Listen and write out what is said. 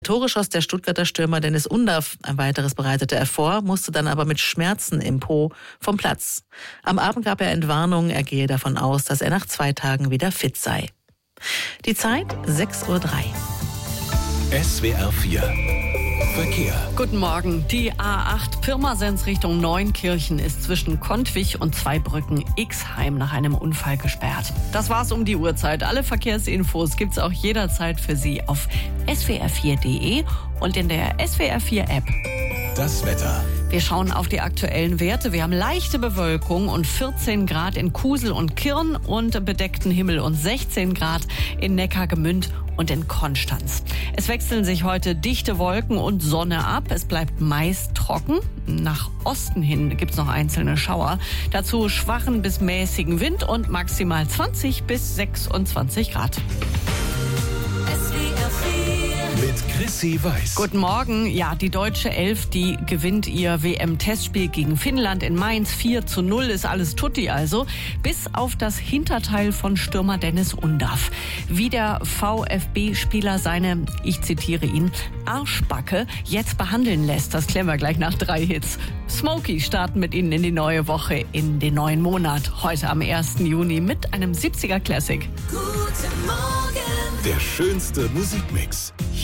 Tore schoss der Stuttgarter Stürmer Dennis Undaff. Ein weiteres bereitete er vor, musste dann aber mit Schmerzen im Po vom Platz. Am Abend gab er Entwarnung, er gehe davon aus, dass er nach 2 Tagen wieder fit sei. Die Zeit 6:03 Uhr. SWR 4 Verkehr. Guten Morgen. Die A8 Pirmasens Richtung Neunkirchen ist zwischen Kontwich und Zweibrücken-Ixheim nach einem Unfall gesperrt. Das war's um die Uhrzeit. Alle Verkehrsinfos gibt's auch jederzeit für Sie auf swr4.de und in der SWR 4 App. Das Wetter. Wir schauen auf die aktuellen Werte. Wir haben leichte Bewölkung und 14 Grad in Kusel und Kirn und bedeckten Himmel und 16 Grad in Neckargemünd und in Konstanz. Es wechseln sich heute dichte Wolken und Sonne ab. Es bleibt meist trocken. Nach Osten hin gibt's noch einzelne Schauer. Dazu schwachen bis mäßigen Wind und maximal 20 bis 26 Grad. Mit Chrissy Weiß. Guten Morgen. Ja, die deutsche Elf, die gewinnt ihr WM-Testspiel gegen Finnland in Mainz 4:0. Ist alles tutti also. Bis auf das Hinterteil von Stürmer Dennis Undaff. Wie der VfB-Spieler seine, ich zitiere ihn, Arschbacke jetzt behandeln lässt, das klären wir gleich nach 3 Hits. Smokey starten mit Ihnen in die neue Woche, in den neuen Monat. Heute am 1. Juni mit einem 70er Classic. Der schönste Musikmix.